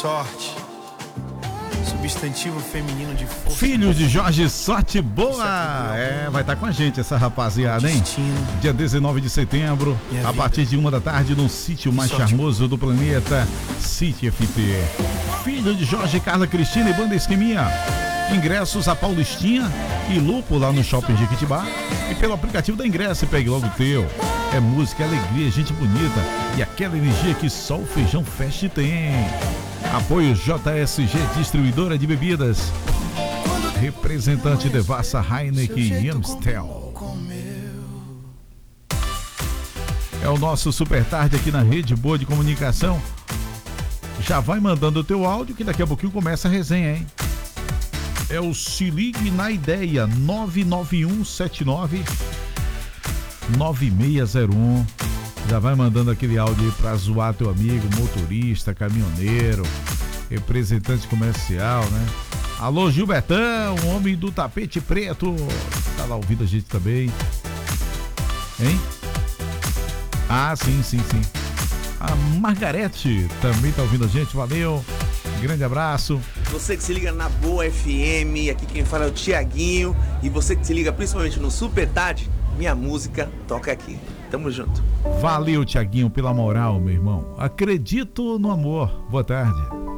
sorte. Substantivo feminino de força. Filhos de Jorge, sorte boa! Vai estar com a gente essa rapaziada, hein? Dia 19 de setembro, a partir de 1 da tarde, no sítio mais charmoso do planeta, City FT. Filho de Jorge, Carla Cristina e Banda Esqueminha. Ingressos a Paulistinha e Lupo lá no Shopping Jequitibá. E pelo aplicativo da Ingresso, pegue logo o teu. É música, alegria, gente bonita e aquela energia que só o Feijão Fest tem. Apoio JSG, distribuidora de bebidas. Representante Devassa, Heineken e Amstel. É o nosso Super Tarde aqui na Rede Boa de Comunicação. Já vai mandando o teu áudio que daqui a pouquinho começa a resenha, hein? É o Se Ligue na Ideia, 99179-9601. Já vai mandando aquele áudio aí pra zoar teu amigo, motorista, caminhoneiro, representante comercial, né? Alô, Gilbertão, homem do tapete preto. Tá lá ouvindo a gente também. Hein? Ah, sim. A Margarete também tá ouvindo a gente, valeu. Grande abraço. Você que se liga na Boa FM, aqui quem fala é o Tiaguinho. E você que se liga principalmente no Super Tarde, minha música toca aqui. Tamo junto. Valeu, Tiaguinho, pela moral, meu irmão. Acredito no amor. Boa tarde.